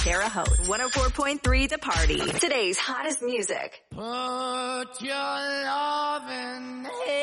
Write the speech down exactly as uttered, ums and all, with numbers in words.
Terre Haute, one oh four point three The Party. Today's hottest music. Put your loving